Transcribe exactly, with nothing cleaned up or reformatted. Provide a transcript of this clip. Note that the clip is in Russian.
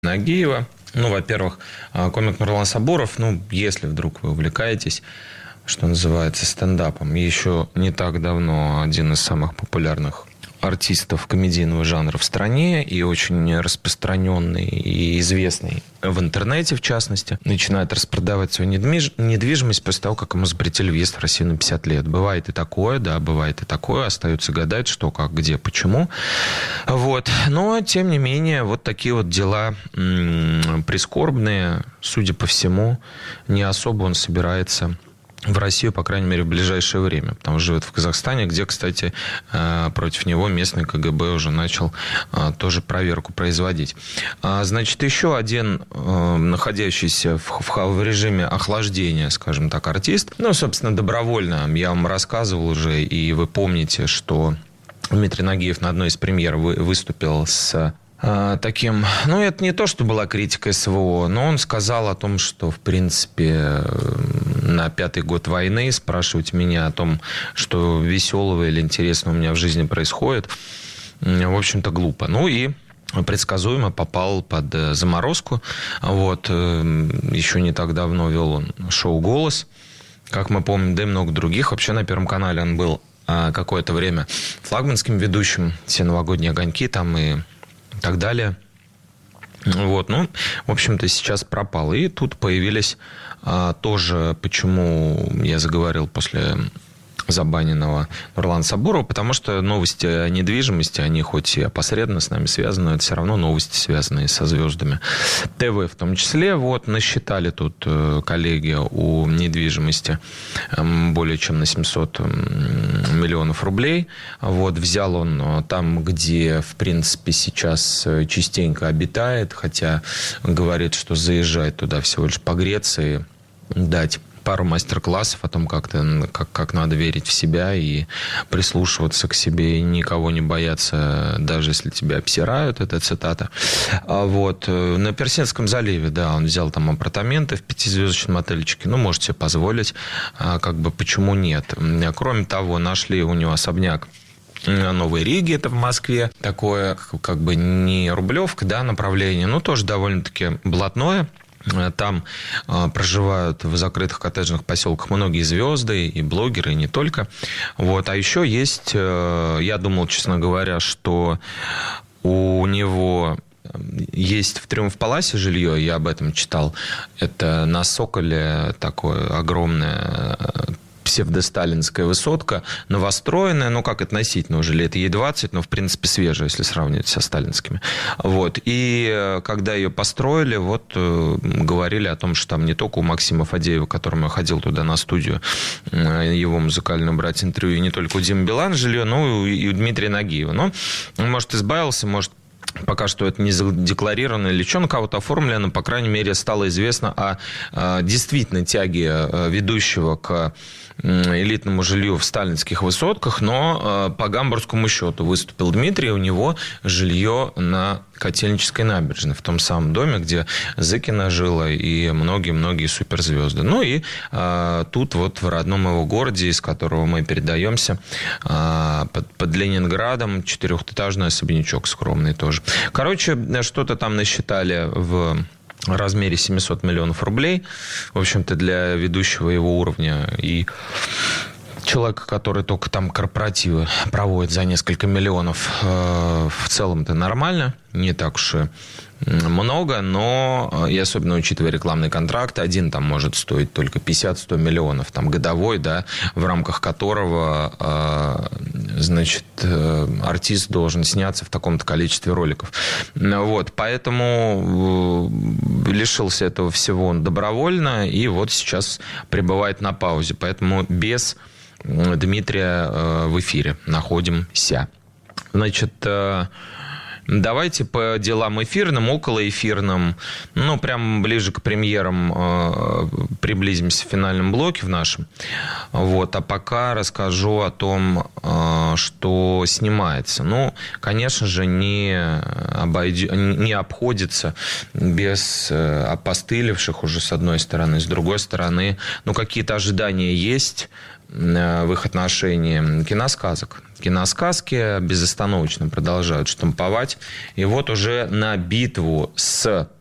Нагиева. Ну, во-первых, комик Нурлан Сабуров, ну, если вдруг вы увлекаетесь, что называется, стендапом, еще не так давно один из самых популярных артистов комедийного жанра в стране и очень распространенный и известный в интернете, в частности, начинает распродавать свою недвижимость после того, как ему запретили въезд в Россию на пятьдесят лет. Бывает и такое, да, бывает и такое. Остается гадать, что, как, где, почему. Вот. Но, тем не менее, вот такие вот дела м- прискорбные, судя по всему, не особо он собирается в Россию, по крайней мере, в ближайшее время. Потому что живет в Казахстане, где, кстати, против него местный КГБ уже начал тоже проверку производить. Значит, еще один находящийся в режиме охлаждения, скажем так, артист, ну, собственно, добровольно, я вам рассказывал уже, и вы помните, что Дмитрий Нагиев на одной из премьер выступил с таким, ну, это не то, что была критика СВО, но он сказал о том, что, в принципе, на пятый год войны спрашивать меня о том, что веселого или интересного у меня в жизни происходит, в общем-то, глупо. Ну и предсказуемо попал под заморозку. Вот. Еще не так давно вел он шоу «Голос», как мы помним, да и много других. Вообще на Первом канале он был какое-то время флагманским ведущим, все новогодние огоньки там и так далее. Вот, ну, в общем-то, сейчас пропал. И тут появились а, тоже, почему я заговорил после забаненного Нурлана Сабурова, потому что новости о недвижимости, они хоть и опосредованно с нами связаны, но это все равно новости, связанные со звездами ТВ в том числе. Вот, насчитали тут коллеги у недвижимости более чем на семьсот миллионов рублей. Вот, взял он там, где, в принципе, сейчас частенько обитает, хотя говорит, что заезжает туда всего лишь погреться и дать пару мастер-классов о том, как, ты, как, как надо верить в себя и прислушиваться к себе, и никого не бояться, даже если тебя обсирают, это цитата. Вот. На Персидском заливе, да, он взял там апартаменты в пятизвездочном отельчике, ну, можете себе позволить, как бы, почему нет. Кроме того, нашли у него особняк Новой Риги, это в Москве, такое, как бы, не Рублевка, да, направление, но тоже довольно-таки блатное. Там э, проживают в закрытых коттеджных поселках многие звезды, и блогеры, и не только. Вот. А еще есть, э, я думал, честно говоря, что у него есть в Триумф-Паласе жилье, я об этом читал. Это на Соколе такое огромное псевдосталинская высотка, новостроенная, ну, как относительно, уже лет ей двадцать, но, в принципе, свежая, если сравнивать со сталинскими. Вот. И когда ее построили, вот, говорили о том, что там не только у Максима Фадеева, которому я ходил туда на студию, его музыкальную брать интервью, и не только у Димы Билана жилье, но и у Дмитрия Нагиева. Но он, может, избавился, может, пока что это не задекларировано или что, на кого-то оформлено, по крайней мере, стало известно о, о действительно тяге ведущего к элитному жилью в сталинских высотках, но по гамбургскому счету выступил Дмитрий, у него жилье на Котельнической набережной, в том самом доме, где Зыкина жила и многие-многие суперзвезды. Ну и а, тут вот в родном его городе, из которого мы передаемся, а, под, под Ленинградом, четырехэтажный особнячок скромный тоже. Короче, что-то там насчитали в размере семьсот миллионов рублей. В общем-то, для ведущего его уровня и человека, который только там корпоративы проводит за несколько миллионов, в целом это нормально, не так уж и много, но и особенно учитывая рекламные контракты, один там может стоить только пятьдесят-сто миллионов, там годовой, да, в рамках которого, значит, артист должен сняться в таком-то количестве роликов. Вот, поэтому лишился этого всего он добровольно, и вот сейчас пребывает на паузе, поэтому без Дмитрия в эфире находимся. Значит, давайте по делам эфирным, околоэфирным, ну, прям ближе к премьерам э, приблизимся в финальном блоке в нашем. Вот. А пока расскажу о том, э, что снимается. Ну, конечно же, не, обойди, не обходится без э, опостылевших уже с одной стороны, с другой стороны, ну, какие-то ожидания есть. в их отношении киносказок. Киносказки безостановочно продолжают штамповать. И вот уже на битву с